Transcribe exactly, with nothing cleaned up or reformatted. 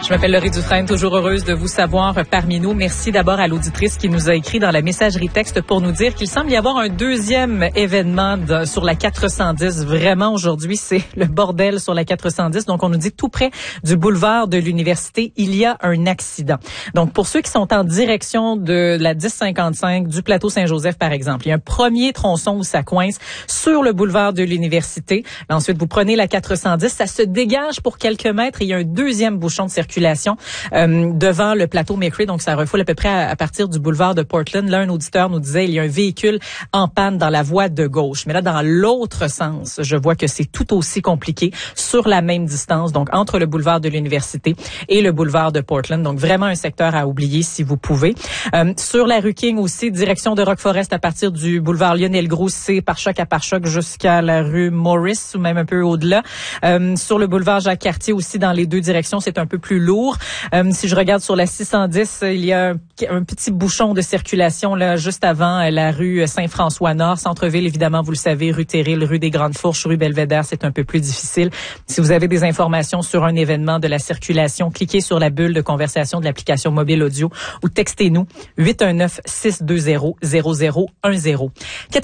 Je m'appelle Laurie Dufresne, toujours heureuse de vous savoir parmi nous. Merci d'abord à l'auditrice qui nous a écrit dans la messagerie texte pour nous dire qu'il semble y avoir un deuxième événement de, sur la quatre cent dix. Vraiment, aujourd'hui, c'est le bordel sur la quatre cent dix. Donc, on nous dit tout près du boulevard de l'Université, il y a un accident. Donc, pour ceux qui sont en direction de la dix cinquante-cinq, du plateau Saint-Joseph, par exemple, il y a un premier tronçon où ça coince sur le boulevard de l'Université. Là, ensuite, vous prenez la quatre cent dix, ça se dégage pour quelques mètres et il y a un deuxième bouchon de circulation Euh, devant le plateau McRae, donc ça refoule à peu près à, à partir du boulevard de Portland. Là, un auditeur nous disait il y a un véhicule en panne dans la voie de gauche. Mais là, dans l'autre sens, je vois que c'est tout aussi compliqué sur la même distance, donc entre le boulevard de l'Université et le boulevard de Portland. Donc vraiment un secteur à oublier si vous pouvez. Euh, sur la rue King aussi, direction de Rock Forest à partir du boulevard Lionel-Groux, c'est pare-choc à pare-choc jusqu'à la rue Morris ou même un peu au-delà. Euh, sur le boulevard Jacques-Cartier aussi, dans les deux directions, c'est un peu plus lourd. Euh, si je regarde sur la six cent dix, il y a un, un petit bouchon de circulation là juste avant euh, la rue Saint-François-Nord, centre-ville évidemment, vous le savez, rue Terril, rue des Grandes Fourches, rue Belvédère, c'est un peu plus difficile. Si vous avez des informations sur un événement de la circulation, cliquez sur la bulle de conversation de l'application mobile audio ou textez-nous huit un neuf, six deux zéro, zéro zéro un zéro.